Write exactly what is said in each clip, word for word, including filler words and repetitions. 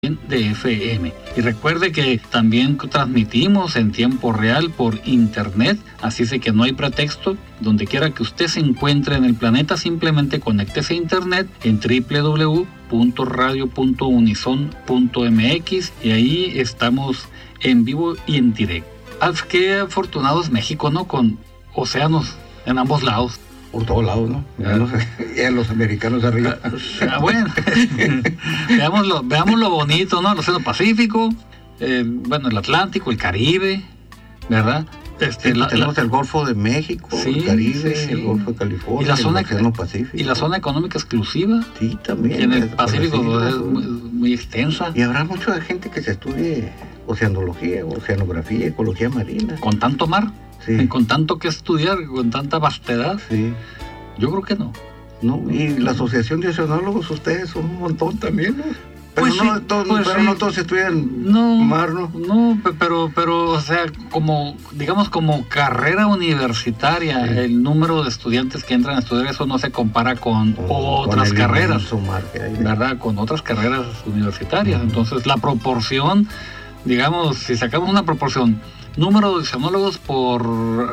de F M. Y recuerde que también transmitimos en tiempo real por internet, así es que no hay pretexto. Donde quiera que usted se encuentre en el planeta, simplemente conéctese a internet en doble u doble u doble u punto radio punto unison punto m x y ahí estamos en vivo y en directo. Alf, qué afortunado es México, ¿no? Con océanos en ambos lados. Por todos lados, ¿no? Ya los, ya los americanos arriba. Ah, bueno, veamos, lo, veamos lo bonito, ¿no? El Océano Pacífico, eh, bueno, el Atlántico, el Caribe, ¿verdad? Este, sí, la, tenemos la, el Golfo de México, sí, el Caribe, sí, sí. el Golfo de California, y la zona, el Océano Pacífico. Y la zona económica exclusiva. Sí, también. En el Pacífico es muy, muy extensa. Y habrá mucha gente que se estudie oceanología, oceanografía, ecología marina. Con tanto mar. Sí. Con tanto que estudiar, con tanta vastedad. Sí. Yo creo que no. No, y la Asociación de Oceanólogos, ustedes son un montón también, ¿no? Pero, pues no, sí, todos, pues pero sí. no todos estudian no, mar, ¿no? No, pero, pero, o sea, como, digamos, como carrera universitaria, sí. El número de estudiantes que entran a estudiar eso no se compara con, con otras con carreras, mar que hay, ¿verdad? Con otras carreras universitarias. Uh-huh. Entonces, la proporción, digamos, si sacamos una proporción, número de oceanólogos por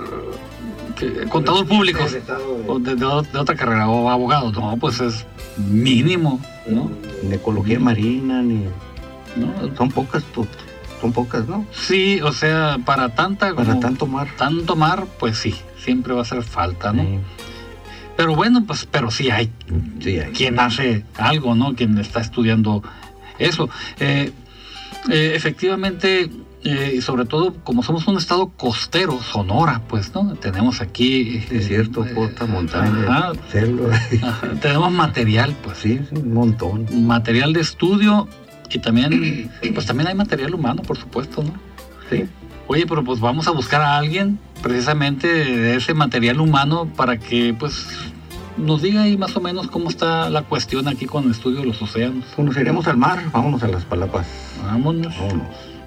que, contador público de, de, de, de otra carrera o abogados, no, pues es mínimo, ¿no? Ni ecología marina, ni no, son pocas, son pocas, ¿no? Sí, o sea, para tanta para como, tanto mar, tanto mar, pues sí, siempre va a hacer falta, ¿no? Sí. Pero bueno, pues, pero sí hay, sí hay. Quien hace algo, ¿no? Quien está estudiando eso. Eh, eh, efectivamente. Eh, y sobre todo, como somos un estado costero, Sonora, pues, ¿no? Tenemos aquí... Desierto, eh, costa, montaña, ajá, selva. Ajá, tenemos material, pues. Sí, un montón. Material de estudio y también, pues también hay material humano, por supuesto, ¿no? Sí. Oye, pero pues vamos a buscar a alguien, precisamente, de ese material humano para que, pues, nos diga ahí más o menos cómo está la cuestión aquí con el estudio de los océanos. Pues nos iremos al mar, vámonos a las Palapas. Vámonos. Vámonos.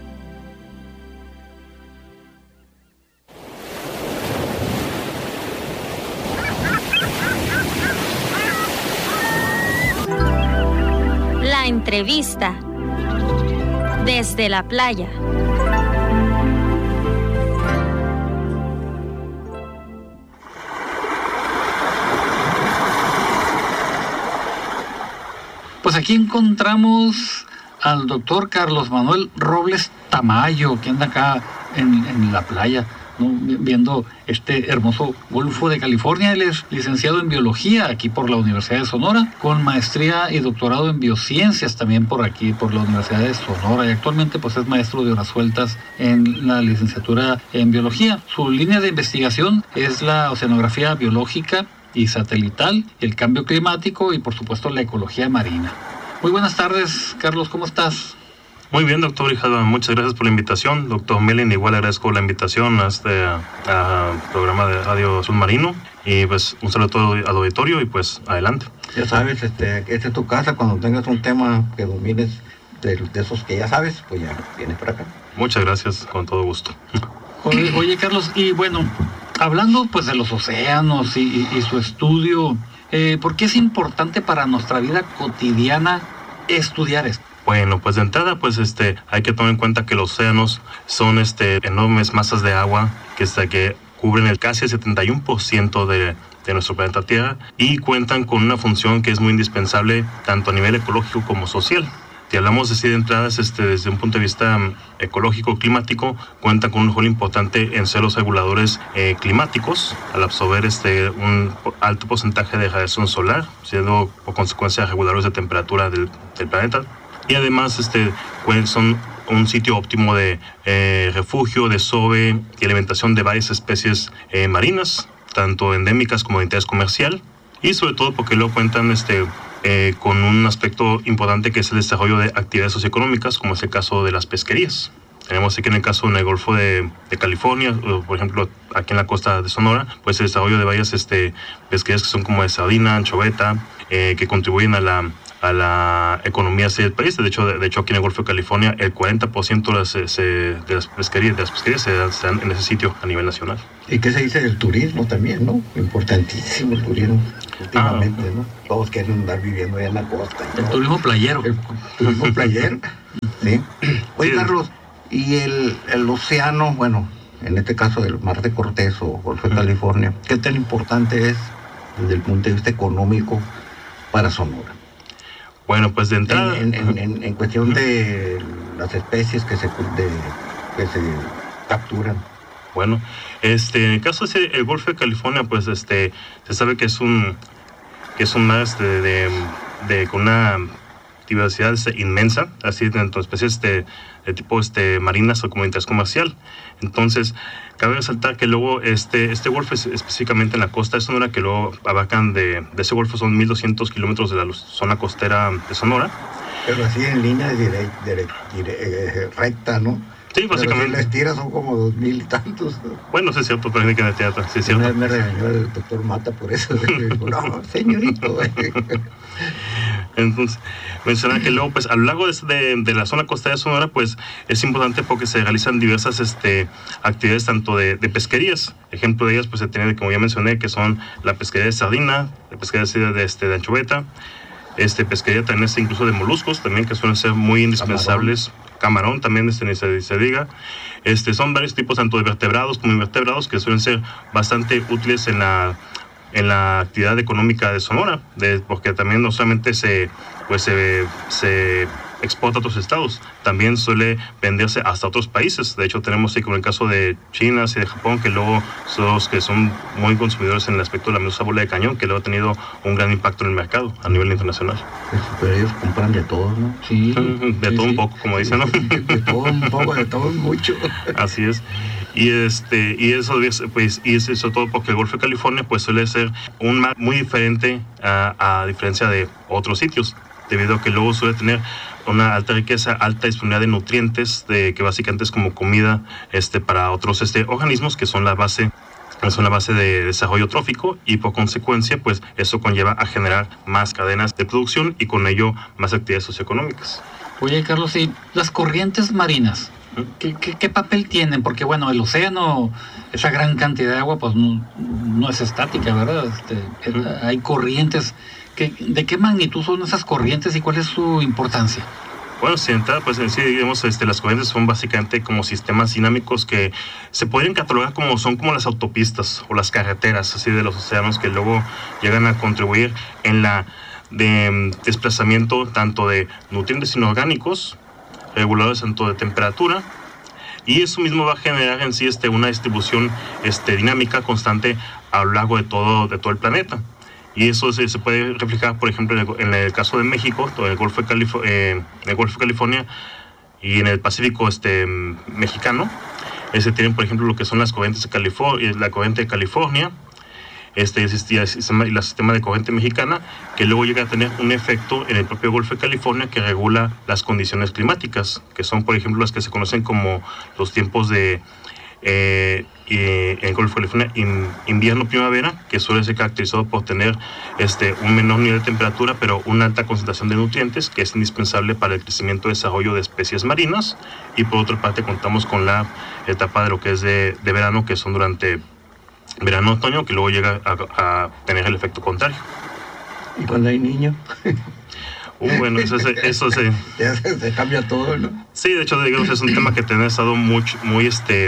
La entrevista desde la playa. Pues aquí encontramos al doctor Carlos Manuel Robles Tamayo, que anda acá en, en la playa, ¿no? Viendo este hermoso Golfo de California. Él es licenciado en biología aquí por la Universidad de Sonora, con maestría y doctorado en biociencias también por aquí, por la Universidad de Sonora, y actualmente pues es maestro de horas sueltas en la licenciatura en biología. Su línea de investigación es la oceanografía biológica y satelital, el cambio climático y por supuesto la ecología marina. Muy buenas tardes, Carlos, ¿cómo estás? Muy bien, doctor Grijalva, muchas gracias por la invitación. Doctor Melin, igual agradezco la invitación a este a, a programa de Radio Azul Marino. Y pues un saludo a todo al auditorio y pues adelante. Ya sabes, este, esta es tu casa. Cuando tengas un tema que domines de, de esos que ya sabes, pues ya vienes para acá. Muchas gracias, con todo gusto. Oye, oye Carlos, y bueno, hablando pues de los océanos y, y, y su estudio, eh, ¿por qué es importante para nuestra vida cotidiana estudiar esto? Bueno, pues de entrada, pues este, hay que tomar en cuenta que los océanos son este, enormes masas de agua que, este, que cubren el casi el setenta y uno por ciento de, de nuestro planeta Tierra y cuentan con una función que es muy indispensable tanto a nivel ecológico como social. Si hablamos así de entradas, este, desde un punto de vista ecológico, climático, cuentan con un rol importante en ser los reguladores eh, climáticos al absorber este, un alto porcentaje de radiación solar, siendo por consecuencia reguladores de temperatura del, del planeta. Y además este, son un sitio óptimo de eh, refugio, desove y alimentación de varias especies eh, marinas, tanto endémicas como de interés comercial, y sobre todo porque luego cuentan este, eh, con un aspecto importante que es el desarrollo de actividades socioeconómicas, como es el caso de las pesquerías. Tenemos aquí en el caso en el Golfo de, de California, o por ejemplo aquí en la costa de Sonora, pues el desarrollo de varias este, pesquerías que son como de sardina, anchoveta, eh, que contribuyen a la a la economía del país. De hecho, de, de hecho, aquí en el Golfo de California, el cuarenta por ciento de las, se, de las pesquerías, de las pesquerías se dan, se dan en ese sitio a nivel nacional. ¿Y qué se dice del turismo también, no? Importantísimo el turismo. últimamente, Ah, ¿no? Todos quieren andar viviendo allá en la costa. El turismo playero. El turismo playero, ¿sí? Oye, Sí. Carlos, y el, el océano, bueno, en este caso del Mar de Cortés o Golfo de California, ¿qué tan importante es desde el punto de vista económico para Sonora? Bueno, pues de entrada... En, en, en, en cuestión de las especies que se, de, que se capturan. Bueno, este, en el caso de el Golfo de California, pues este, se sabe que es un, que es un mar este, de, de, con una diversidad este, inmensa, así dentro de especies este, de tipo este, marinas o como interés comercial. Entonces, cabe resaltar que luego este, este golfo es específicamente en la costa de Sonora, que luego abarcan de, de ese golfo son mil doscientos kilómetros de la zona costera de Sonora. Pero así en línea direct, direct, direct, eh, recta, ¿no? Sí, básicamente. Pero si la estiras son como dos mil y tantos, ¿no? Bueno, sí es cierto, técnica de teatro, sí es cierto. Me, me regañó el doctor Mata por eso. Digo, no, señorito. Entonces, mencionar que luego, pues, a lo largo de, de, de la zona costera de Sonora, pues, es importante porque se realizan diversas este, actividades tanto de, de pesquerías. Ejemplo de ellas, pues, se tiene, como ya mencioné, que son la pesquería de sardina, la pesquería de, este, de anchoveta, este, pesquería también este, incluso de moluscos, también, que suelen ser muy indispensables. Camarón, Camarón también, este, ni se, se diga. Este, son varios tipos, tanto de vertebrados como invertebrados, que suelen ser bastante útiles en la... en la actividad económica de Sonora, de, porque también no solamente se, pues se, se exporta a otros estados, también suele venderse hasta otros países. De hecho, tenemos sí, como el caso de China y de Japón, que luego son los que son muy consumidores en el aspecto de la medusa bola de cañón, que luego ha tenido un gran impacto en el mercado a nivel internacional. Pero ellos compran de todo, ¿no? Sí. De sí, todo sí. un poco, como dicen, ¿no? De todo un poco, de todo mucho. Así es. Y este y eso pues y eso sobre todo porque el Golfo de California pues suele ser un mar muy diferente a, a diferencia de otros sitios, debido a que luego suele tener una alta riqueza, alta disponibilidad de nutrientes, de que básicamente es como comida este para otros este organismos que son la base son la base de desarrollo trófico, y por consecuencia pues eso conlleva a generar más cadenas de producción y con ello más actividades socioeconómicas. Oye, Carlos, ¿y las corrientes marinas? ¿Qué, qué, qué papel tienen? Porque, bueno, el océano, esa gran cantidad de agua, pues no, no es estática, ¿verdad? Este, uh-huh. Hay corrientes. ¿Qué, ¿De qué magnitud son esas corrientes y cuál es su importancia? Bueno, si entrada, pues en sí, digamos, este, las corrientes son básicamente como sistemas dinámicos que se podrían catalogar como son como las autopistas o las carreteras así de los océanos, que luego llegan a contribuir en la de desplazamiento tanto de nutrientes inorgánicos, reguladores tanto de temperatura, y eso mismo va a generar en sí este, una distribución este, dinámica constante a lo largo de todo, de todo el planeta. Y eso se, se puede reflejar, por ejemplo, en el, en el caso de México, todo el Golfo de, Calif- eh, en el Golfo de California y en el Pacífico este, mexicano. Ese tienen, por ejemplo, lo que son las corrientes de California, la corriente de California, este, y el sistema, y la sistema de corriente mexicana, que luego llega a tener un efecto en el propio Golfo de California que regula las condiciones climáticas, que son, por ejemplo, las que se conocen como los tiempos de eh, eh, en el Golfo de California in, invierno-primavera, que suele ser caracterizado por tener este, un menor nivel de temperatura, pero una alta concentración de nutrientes, que es indispensable para el crecimiento y desarrollo de especies marinas. Y por otra parte contamos con la etapa de lo que es de, de verano, que son durante verano-otoño, que luego llega a, a tener el efecto contrario. ¿Y cuando hay niños? Uh, bueno, eso, es, eso se... Ya se, se cambia todo, ¿no? Sí, de hecho, digamos, es un tema que ha estado muy, muy este,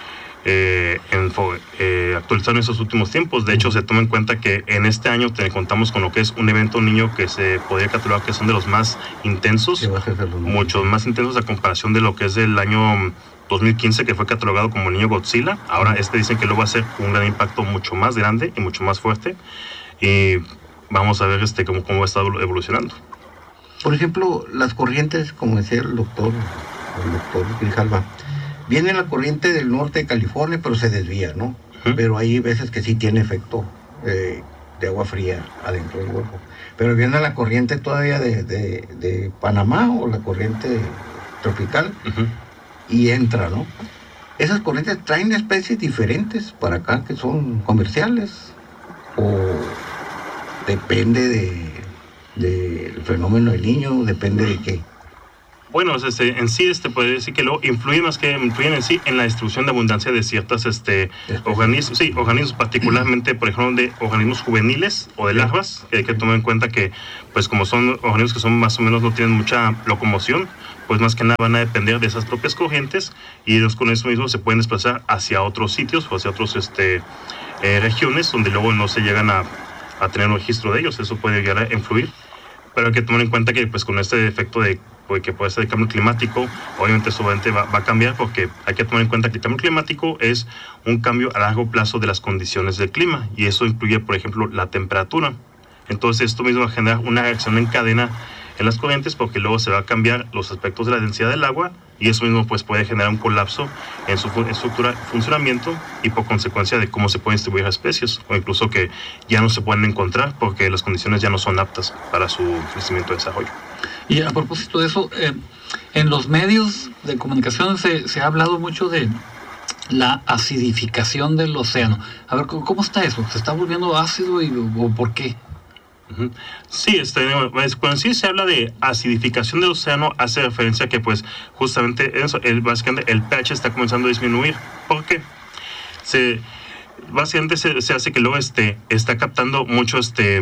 eh, en, eh, actualizado en estos últimos tiempos. De hecho, se toma en cuenta que en este año te, contamos con lo que es un evento niño que se podría catalogar que son de los más intensos, Sí, va a ser de los más muchos más intensos a comparación de lo que es del año dos mil quince, que fue catalogado como Niño Godzilla. Ahora este dicen que luego va a ser un gran impacto mucho más grande y mucho más fuerte, y vamos a ver este cómo, cómo va a estar evolucionando. Por ejemplo, las corrientes, como decía el doctor, el doctor Grijalva, viene la corriente del norte de California, pero se desvía, ¿no? Uh-huh. Pero hay veces que sí tiene efecto eh, de agua fría adentro del Golfo. Pero viene la corriente todavía de, de, de Panamá, o la corriente tropical, uh-huh. y entra, ¿no? Esas corrientes traen especies diferentes para acá que son comerciales, o depende de del fenómeno del niño, depende de qué. Bueno, este, en sí, este, puede decir que luego influye más que influyen en sí en la distribución de abundancia de ciertos este, organismos, sí, organismos, particularmente, por ejemplo, de organismos juveniles o de larvas, que hay que tomar en cuenta que, pues como son organismos que son más o menos no tienen mucha locomoción, pues más que nada van a depender de esas propias corrientes y ellos con eso mismo se pueden desplazar hacia otros sitios o hacia otros este, eh, regiones donde luego no se llegan a, a tener un registro de ellos. Eso puede llegar a influir. Pero hay que tomar en cuenta que pues con este efecto de que puede ser de cambio climático, obviamente eso va, va a cambiar, porque hay que tomar en cuenta que el cambio climático es un cambio a largo plazo de las condiciones del clima, y eso incluye, por ejemplo, la temperatura. Entonces esto mismo va a generar una reacción en cadena en las corrientes, porque luego se va a cambiar los aspectos de la densidad del agua, y eso mismo pues puede generar un colapso en su estructura, funcionamiento, y por consecuencia de cómo se pueden distribuir las especies, o incluso que ya no se pueden encontrar porque las condiciones ya no son aptas para su crecimiento y desarrollo. Y a propósito de eso, eh, en los medios de comunicación se, se ha hablado mucho de la acidificación del océano. A ver, ¿cómo está eso? ¿Se está volviendo ácido y o por qué? Uh-huh. Sí, este, cuando sí se habla de acidificación del océano, hace referencia a que pues justamente eso, el, básicamente el pH está comenzando a disminuir. ¿Por qué? Se, básicamente se, se hace que luego este, está captando mucho este,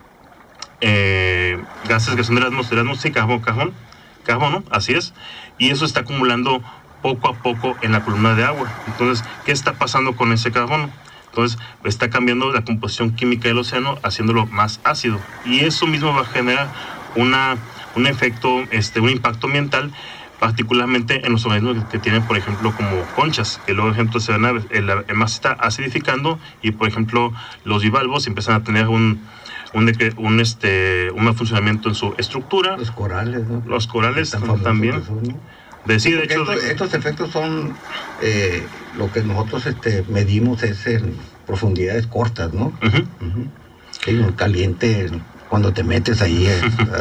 eh, gases que son de la atmósfera, sí, carbón, carbón, carbono, así es, y eso está acumulando poco a poco en la columna de agua. Entonces, ¿qué está pasando con ese carbono? Entonces, está cambiando la composición química del océano, haciéndolo más ácido. Y eso mismo va a generar una, un efecto, este, un impacto ambiental, particularmente en los organismos que tienen, por ejemplo, como conchas, que luego, por ejemplo, se van a, el, el mar se está acidificando y, por ejemplo, los bivalvos empiezan a tener un, un, un, este, un mal funcionamiento en su estructura. Los corales, ¿no? Los corales también. De, sí, de hecho, estos, estos efectos son eh, lo que nosotros este, medimos es en profundidades cortas, ¿no? Uh-huh. Uh-huh. Hay un caliente cuando te metes ahí, eh,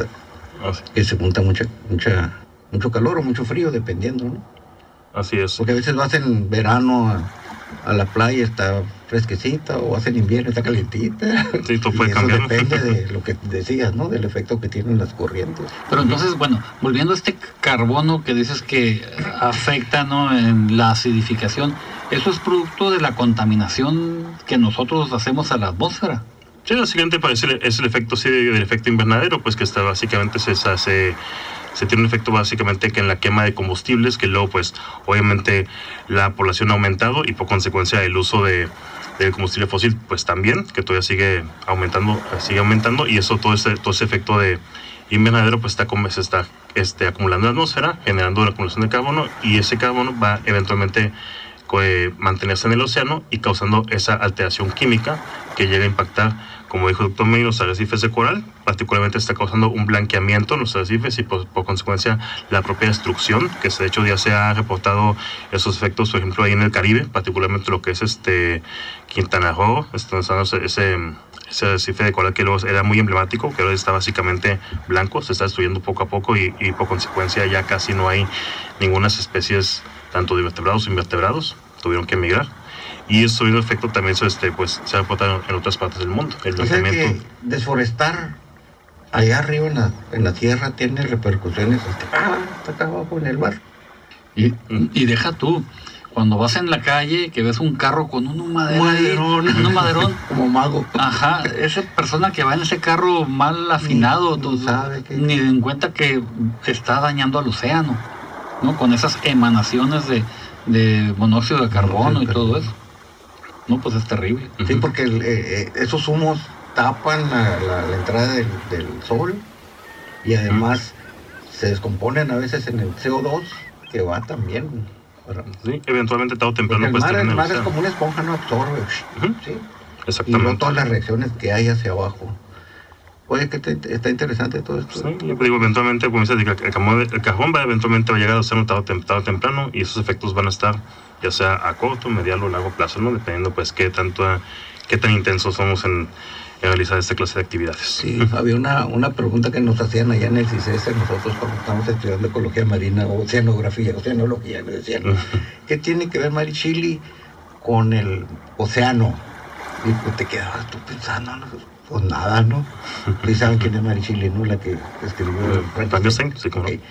que se junta mucha, mucha, mucho calor o mucho frío, dependiendo, ¿no? Así es. Porque a veces vas en verano a, a la playa, está fresquecita, o vas en invierno, está calientita. Sí, todo puede y eso cambiar. Depende de lo que decías, ¿no? Del efecto que tienen las corrientes. Pero entonces, bueno, volviendo a este carbono que dices que afecta, ¿no?, en la acidificación, ¿eso es producto de la contaminación que nosotros hacemos a la atmósfera? Sí, básicamente parece es el efecto, sí, del efecto invernadero, pues que está básicamente se hace... Se tiene un efecto básicamente que en la quema de combustibles, que luego pues obviamente la población ha aumentado y por consecuencia el uso de, del combustible fósil pues también, que todavía sigue aumentando, sigue aumentando, y eso todo ese, todo ese efecto de invernadero pues está, se está este, acumulando en la atmósfera, generando la acumulación de carbono, y ese carbono va eventualmente eh, mantenerse en el océano y causando esa alteración química que llega a impactar, como dijo el doctor May, los arrecifes de coral. Particularmente está causando un blanqueamiento en los arrecifes y por, por consecuencia la propia destrucción, que de hecho ya se ha reportado esos efectos, por ejemplo, ahí en el Caribe, particularmente lo que es este Quintana Roo, este, ese, ese arrecife de coral que luego era muy emblemático, que ahora está básicamente blanco, se está destruyendo poco a poco y, y por consecuencia ya casi no hay ninguna especies, tanto de vertebrados o invertebrados, tuvieron que emigrar. Y ese mismo efecto también se, este, pues, se ha reportado en otras partes del mundo. El o sea que desforestar allá arriba en la, en la tierra tiene repercusiones hasta acá, hasta acá abajo en el mar. Y, y deja tú, cuando vas en la calle que ves un carro con un maderón, un maderón como mago. Ajá, esa persona que va en ese carro mal afinado, ni, ni, sabe que... ni en cuenta que está dañando al océano, ¿no? Con esas emanaciones de, de monóxido de carbono y todo eso. No, pues es terrible. Sí, porque el, eh, esos humos tapan la, la, la entrada del, del sol y además uh-huh. se descomponen a veces en el C O dos que va también. Para... Sí, eventualmente tarde o temprano. El pues, mar, el mar el es como una esponja, no absorbe. Uh-huh. ¿Sí? Exactamente. Y no todas las reacciones que hay hacia abajo. Oye, que te, está interesante todo esto. Sí, yo digo, eventualmente, como dices, el carbón, el carbón va eventualmente va a llegar al océano tarde o temprano, y esos efectos van a estar ya sea a corto, mediano o largo plazo, ¿no? Dependiendo pues qué tanto, qué tan intensos somos en, en realizar esta clase de actividades. Sí, había una, una pregunta que nos hacían allá en el CICES, nosotros cuando estamos estudiando ecología marina o oceanografía, oceanología, nos decían, ¿qué tiene que ver Marichilli con el océano? Y pues te quedabas tú pensando, ¿no? Pues nada, ¿no? ¿Y saben quién es Marichilli, no? La que escribió el Frankenstein, sí, como okay.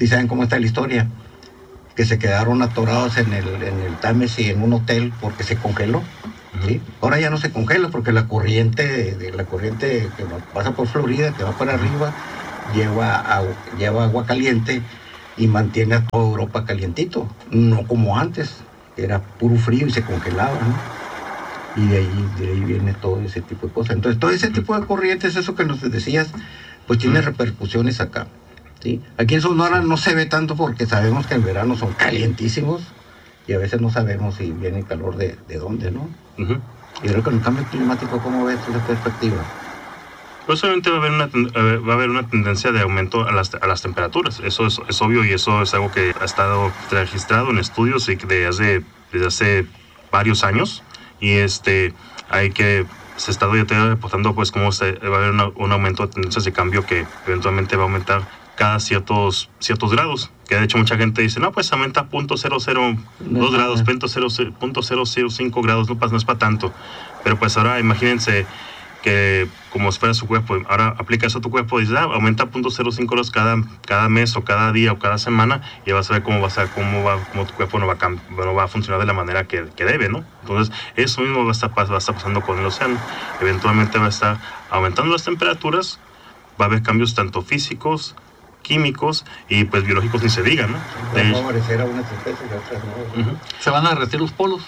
¿Sí saben cómo está la historia? Que se quedaron atorados en el, en el Támesis, en un hotel, porque se congeló. ¿Sí? Ahora ya no se congela porque la corriente, de la corriente que pasa por Florida, que va para arriba, lleva agua, lleva agua caliente y mantiene a toda Europa calientito, no como antes, que era puro frío y se congelaba, ¿no? Y de ahí, de ahí viene todo ese tipo de cosas. Entonces, todo ese tipo de corrientes, eso que nos decías, pues tiene repercusiones acá. ¿Sí? Aquí en Sonora no se ve tanto porque sabemos que en verano son calientísimos y a veces no sabemos si viene el calor de, de dónde, ¿no? Uh-huh. Y creo que en el cambio climático, ¿cómo ves esa perspectiva? Pues obviamente va a haber una, va a haber una tendencia de aumento a las, a las temperaturas. Eso es, es obvio y eso es algo que ha estado registrado en estudios y de hace, desde hace varios años. Y este hay que se está reportando pues cómo se, va a haber una, un aumento de tendencias de cambio que eventualmente va a aumentar cada ciertos ciertos grados. Que de hecho mucha gente dice, no, pues aumenta punto cero cero dos grados, punto cero cero cinco grados, no, no es para tanto. Pero pues ahora imagínense que como si fuera su cuerpo, ahora aplica eso a tu cuerpo y dices, ah, aumenta punto cero cinco grados cada, cada mes o cada día o cada semana y vas a ver cómo va a ser, cómo va, cómo tu cuerpo no va, a, no va a funcionar de la manera que, que debe, ¿no? Entonces eso mismo va a, estar, va a estar pasando con el océano. Eventualmente va a estar aumentando las temperaturas, va a haber cambios tanto físicos, químicos y pues biológicos ni se diga, ¿no? Va a aparecer a unas especies y a otras no. Uh-huh. ¿Se van a derretir los polos?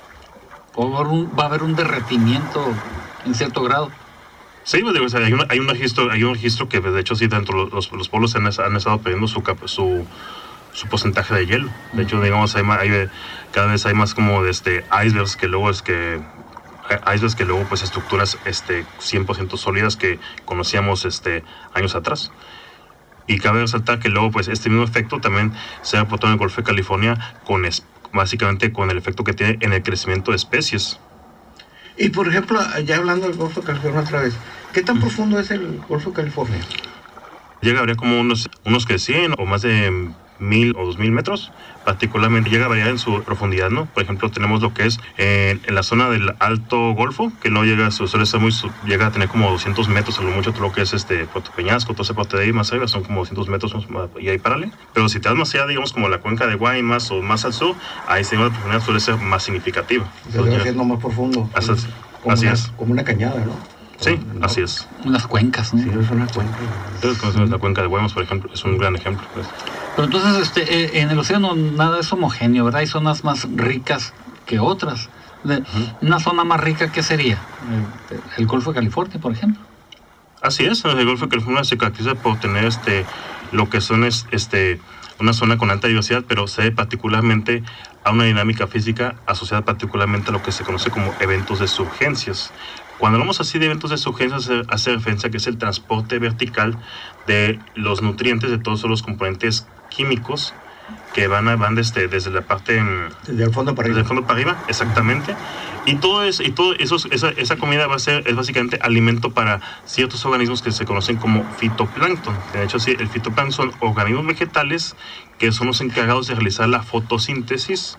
¿O va a haber un, va a haber un derretimiento en cierto grado? Sí, pues, o sea, hay, un, hay un registro, hay un registro que de hecho sí dentro los, los polos han, han estado perdiendo su, su su porcentaje de hielo. De hecho, digamos, hay, hay cada vez hay más como de este icebergs que luego es que icebergs que luego pues estructuras este cien por ciento sólidas que conocíamos este años atrás. Y cabe resaltar que luego pues este mismo efecto también se ha reportado en el Golfo de California con es, básicamente con el efecto que tiene en el crecimiento de especies. Y por ejemplo, ya hablando del Golfo de California otra vez, ¿qué tan profundo es el Golfo de California? Llega, habría como unos, unos que cien o más de mil o dos mil metros, particularmente llega a variar en su profundidad, ¿no? Por ejemplo, tenemos lo que es eh, en la zona del Alto Golfo, que no llega, suele ser muy, llega a tener como doscientos metros, a lo mucho todo lo que es este Puerto Peñasco, todo ese parte de ahí más arriba, son como doscientos metros y ahí parale. Pero si te vas más allá, digamos como la cuenca de Guaymas o más al sur, ahí sí la profundidad suele ser más significativa. Se va haciendo más profundo. Así, como así una, es. Como una cañada, ¿no? Sí, ¿no? Así es. Unas cuencas, ¿no? Sí, es una cuenca. Entonces, sí. La cuenca de Guaymas, por ejemplo, es un gran ejemplo. Pues. Pero entonces, este, en el océano nada es homogéneo, ¿verdad? Hay zonas más ricas que otras. De, uh-huh. Una zona más rica, ¿qué sería? El, el Golfo de California, por ejemplo. Así es, el Golfo de California se caracteriza por tener este, lo que son es, este, una zona con alta diversidad, pero se debe particularmente a una dinámica física asociada particularmente a lo que se conoce como eventos de surgencias. Cuando hablamos así de eventos de surgencias, se hace referencia a que es el transporte vertical de los nutrientes, de todos los componentes químicos que van, a, van desde, desde la parte... Desde el fondo para desde arriba. el fondo para arriba, exactamente. Y todo, es, y todo eso, esa, esa comida va a ser, es básicamente alimento para ciertos organismos que se conocen como fitoplancton. De hecho, sí, el fitoplancton son organismos vegetales que son los encargados de realizar la fotosíntesis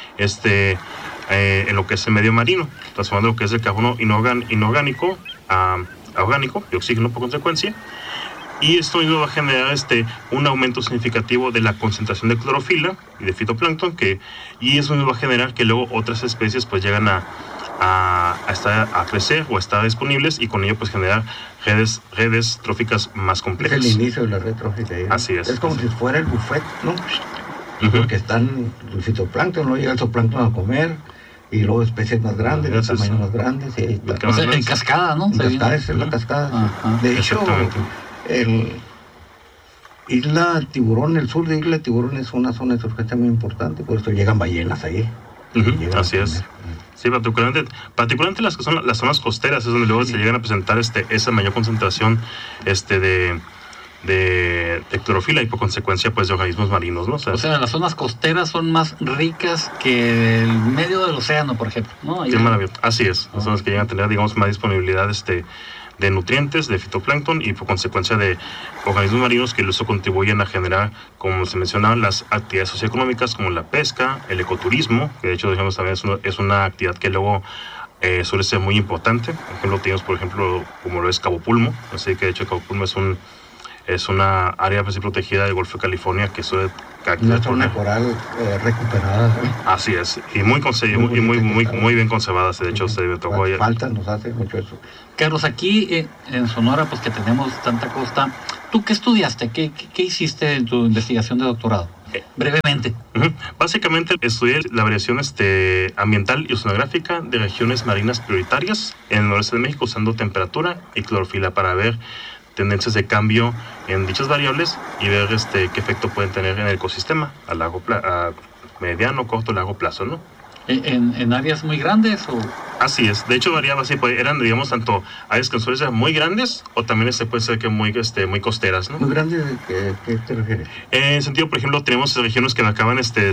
este, eh, en lo que es el medio marino, transformando lo que es el carbono inorgan, inorgánico a, a orgánico y oxígeno por consecuencia. Y esto mismo va a generar este, un aumento significativo de la concentración de clorofila y de fitoplancton, que, y eso mismo va a generar que luego otras especies pues llegan a, a, a, estar, a crecer o a estar disponibles y con ello pues generar redes, redes tróficas más complejas. Es el inicio de la red trófica. ¿eh? Así es. Es como así si fuera el buffet, ¿no? Uh-huh. Porque están el fitoplancton, no llega el zooplancton a comer. Y luego especies más grandes, de tamaños más grandes. Y o sea, en cascada, ¿no? En cascada, es la cascada. Ajá. De hecho, el Isla Tiburón, el sur de Isla Tiburón es una zona de surgencia muy importante, por eso llegan ballenas ahí. Uh-huh. Llegan Así es. Sí, particularmente, particularmente las que son las zonas costeras es donde luego sí. se llegan a presentar este, esa mayor concentración este, de, de, de clorofila y por consecuencia pues de organismos marinos, ¿no? O sea, o sea, las zonas costeras son más ricas que el medio del océano, por ejemplo, ¿no? Sí, maravilloso. Así es, las zonas que llegan a tener, digamos, más disponibilidad este, de nutrientes, de fitoplancton y por consecuencia de organismos marinos que eso contribuyen a generar, como se mencionaba, las actividades socioeconómicas como la pesca, el ecoturismo, que de hecho digamos, también es una, es una actividad que luego eh, suele ser muy importante. Por ejemplo, tenemos por ejemplo como lo es Cabo Pulmo, así que de hecho Cabo Pulmo es un es una área pues, protegida del Golfo de California que suele una zona coral eh, recuperada, ¿no? Así es, y muy conse- muy, muy, muy, muy bien conservada, de hecho sí, se tocó ayer. Falta, nos hace mucho eso. Carlos, aquí eh, en Sonora, pues que tenemos tanta costa, ¿tú qué estudiaste? ¿Qué, qué, qué hiciste en tu investigación de doctorado? Eh, brevemente. Uh-huh. Básicamente estudié la variación este, ambiental y oceanográfica de regiones marinas prioritarias en el noreste de México usando temperatura y clorofila para ver tendencias de cambio en dichas variables y ver este, qué efecto pueden tener en el ecosistema a, largo pla- a mediano, corto, largo plazo, ¿no? ¿En, en áreas muy grandes o...? Así es, de hecho variaba así, pues, eran digamos tanto áreas que suelen ser muy grandes o también este, puede ser que muy, este, muy costeras, ¿no? ¿Muy grandes? ¿Qué, qué te refieres? En el sentido, por ejemplo, tenemos regiones que acaban este,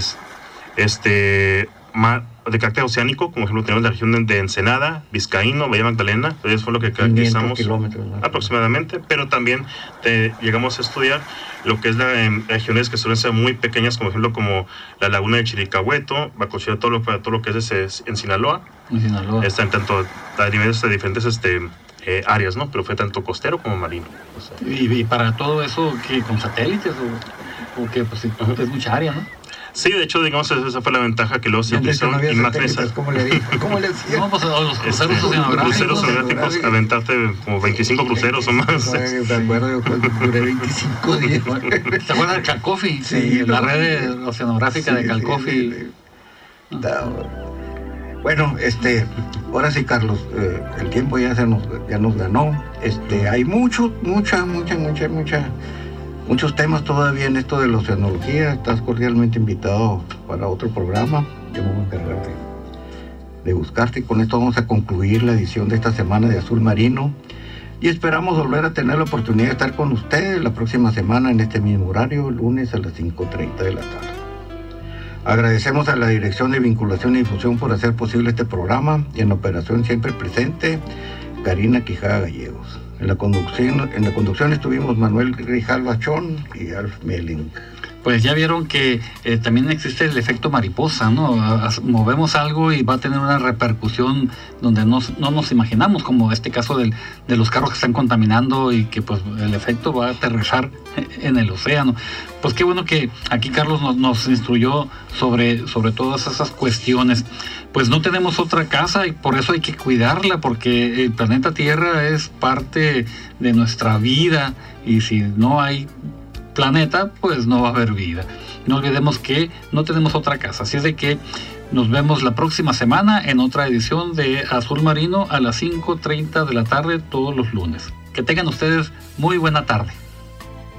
este, mar, de carácter oceánico, como por ejemplo tenemos la región de Ensenada, Vizcaíno, Bahía Magdalena, eso fue lo que caracterizamos kilómetros, ¿no? aproximadamente, pero también te, llegamos a estudiar lo que es las eh, regiones que suelen ser muy pequeñas, como por ejemplo como la laguna de Chiricahueto, Bacochea, todo lo, todo lo que es, es en Sinaloa, en Sinaloa. Está en tanto a niveles de diferentes este, eh, áreas, ¿no? Pero fue tanto costero como marino. O sea. ¿Y, y para todo eso qué, con satélites o, o qué? Pues sí, uh-huh. Es mucha área, ¿no? Sí, de hecho, digamos, esa fue la ventaja que luego se utilizaron no imágenes. ¿Cómo le dije? ¿Cómo le decía? No, pues a los cruceros este, oceanográficos. Cruceros oceanográficos, aventarte como veinticinco cruceros o más. Ay, me acuerdo, yo duré veinticinco días. ¿Te acuerdas de Calcofi? Sí. La no, red oceanográfica sí, de Calcofi. Sí, sí, sí. Bueno, este, ahora sí, Carlos, eh, el tiempo ya se nos, ya nos ganó. Este, hay mucho, mucha, mucha, mucha, mucha... Muchos temas todavía en esto de la oceanología. Estás cordialmente invitado para otro programa. Yo me voy a encargar de, de buscarte. Y con esto vamos a concluir la edición de esta semana de Azul Marino. Y esperamos volver a tener la oportunidad de estar con ustedes la próxima semana en este mismo horario, lunes a las cinco treinta de la tarde. Agradecemos a la Dirección de Vinculación y Difusión por hacer posible este programa. Y en la operación siempre presente, Karina Quijada Gallegos. En la conducción, en la conducción estuvimos Manuel Grijalva Chón y Alf Melling. Pues ya vieron que eh, también existe el efecto mariposa, ¿no? Movemos algo y va a tener una repercusión donde no, no nos imaginamos, como este caso del, de los carros que están contaminando y que pues el efecto va a aterrizar en el océano. Pues qué bueno que aquí Carlos nos, nos instruyó sobre, sobre todas esas cuestiones. Pues no tenemos otra casa y por eso hay que cuidarla, porque el planeta Tierra es parte de nuestra vida y si no hay planeta, pues no va a haber vida. No olvidemos que no tenemos otra casa, así es de que nos vemos la próxima semana en otra edición de Azul Marino a las cinco treinta de la tarde todos los lunes. Que tengan ustedes muy buena tarde.